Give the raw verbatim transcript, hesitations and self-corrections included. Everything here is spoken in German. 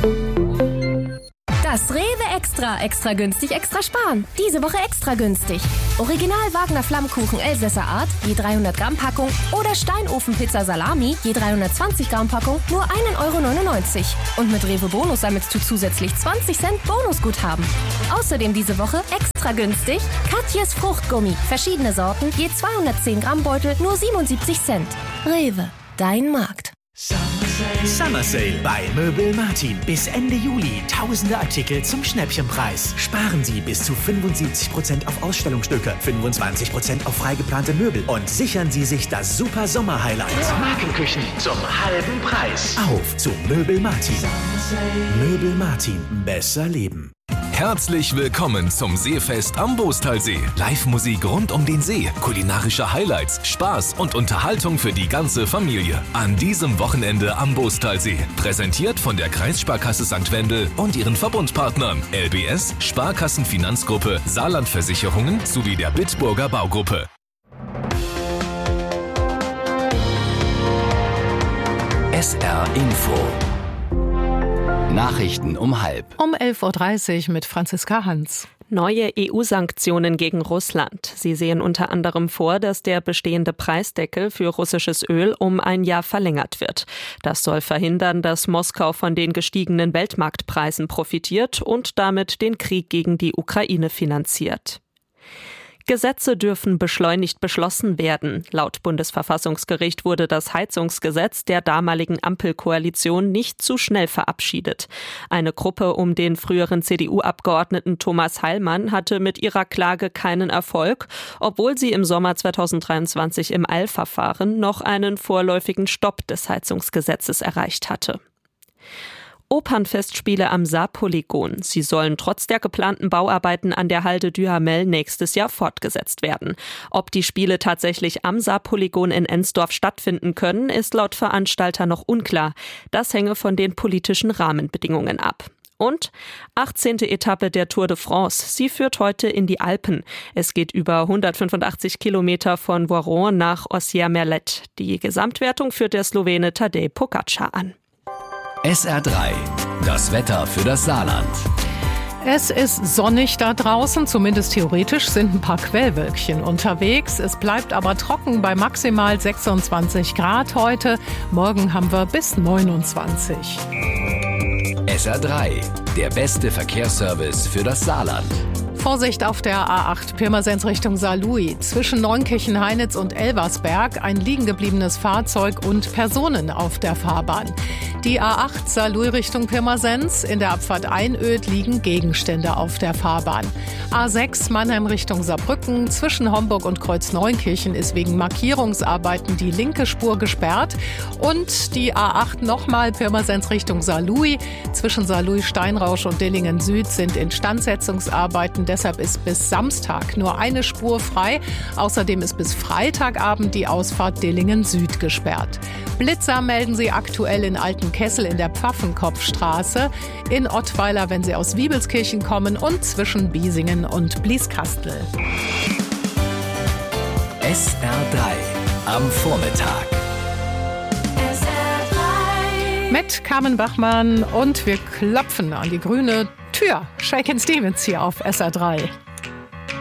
Das Rewe Extra, extra günstig, extra sparen. Diese Woche extra günstig. Original Wagner Flammkuchen Elsässer Art, je dreihundert Gramm Packung oder Steinofenpizza Salami, je dreihundertzwanzig Gramm Packung, nur ein Euro neunundneunzig. Und mit Rewe Bonus sammelst du zusätzlich zwanzig Cent Bonusguthaben. Außerdem diese Woche extra günstig Katjes Fruchtgummi, verschiedene Sorten, je zweihundertzehn Gramm Beutel, nur siebenundsiebzig Cent. Rewe, dein Markt. Summer Sale bei Möbel Martin. Bis Ende Juli tausende Artikel zum Schnäppchenpreis. Sparen Sie bis zu fünfundsiebzig Prozent auf Ausstellungsstücke, fünfundzwanzig Prozent auf freigeplante Möbel und sichern Sie sich das super Sommer-Highlight. Markenküchen zum halben Preis. Auf zu Möbel Martin. Möbel Martin. Besser leben. Herzlich willkommen zum Seefest am Boostalsee. Live-Musik rund um den See, kulinarische Highlights, Spaß und Unterhaltung für die ganze Familie. An diesem Wochenende am Boostalsee. Präsentiert von der Kreissparkasse Sankt Wendel und ihren Verbundpartnern L B S, Sparkassenfinanzgruppe, Saarlandversicherungen sowie der Bitburger Baugruppe. S R Info. Nachrichten um halb. Um elf Uhr dreißig mit Franziska Hans. Neue E U-Sanktionen gegen Russland. Sie sehen unter anderem vor, dass der bestehende Preisdeckel für russisches Öl um ein Jahr verlängert wird. Das soll verhindern, dass Moskau von den gestiegenen Weltmarktpreisen profitiert und damit den Krieg gegen die Ukraine finanziert. Gesetze dürfen beschleunigt beschlossen werden. Laut Bundesverfassungsgericht wurde das Heizungsgesetz der damaligen Ampelkoalition nicht zu schnell verabschiedet. Eine Gruppe um den früheren C D U-Abgeordneten Thomas Heilmann hatte mit ihrer Klage keinen Erfolg, obwohl sie im Sommer zweitausenddreiundzwanzig im Eilverfahren noch einen vorläufigen Stopp des Heizungsgesetzes erreicht hatte. Opernfestspiele am Saarpolygon. Sie sollen trotz der geplanten Bauarbeiten an der Halde Duhamel nächstes Jahr fortgesetzt werden. Ob die Spiele tatsächlich am Saarpolygon in Ensdorf stattfinden können, ist laut Veranstalter noch unklar. Das hänge von den politischen Rahmenbedingungen ab. Und achtzehnte Etappe der Tour de France. Sie führt heute in die Alpen. Es geht über hundertfünfundachtzig Kilometer von Voiron nach Ossier-Merlet. Die Gesamtwertung führt der Slowene Tadej Pogačar an. S R drei. Das Wetter für das Saarland. Es ist sonnig da draußen, zumindest theoretisch sind ein paar Quellwölkchen unterwegs. Es bleibt aber trocken bei maximal sechsundzwanzig Grad heute. Morgen haben wir bis neunundzwanzig. S R drei. Der beste Verkehrsservice für das Saarland. Vorsicht auf der A acht Pirmasens Richtung Saarlouis. Zwischen Neunkirchen-Heinitz und Elversberg ein liegen gebliebenes Fahrzeug und Personen auf der Fahrbahn. Die A acht Saarlouis Richtung Pirmasens. In der Abfahrt Einöd liegen Gegenstände auf der Fahrbahn. A sechs Mannheim Richtung Saarbrücken. Zwischen Homburg und Kreuz-Neunkirchen ist wegen Markierungsarbeiten die linke Spur gesperrt. Und die A acht nochmal Pirmasens Richtung Saarlouis. Zwischen Saarlouis-Steinrausch und Dillingen Süd sind Instandsetzungsarbeiten. Deshalb ist bis Samstag nur eine Spur frei. Außerdem ist bis Freitagabend die Ausfahrt Dillingen Süd gesperrt. Blitzer melden sie aktuell in Altenkessel in der Pfaffenkopfstraße, in Ottweiler, wenn sie aus Wiebelskirchen kommen und zwischen Biesingen und Blieskastel. S R drei am Vormittag. S R drei Mit Carmen Bachmann und wir klopfen an die grüne Tür. Shakin' Stevens hier auf S R drei.